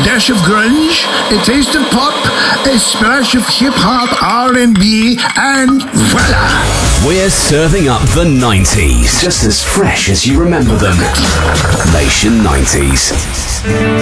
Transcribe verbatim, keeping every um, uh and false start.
dash of grunge, a taste of pop, a splash of hip-hop, R and B, and voila! We're serving up the nineties, just as fresh as you remember them. Nation nineties.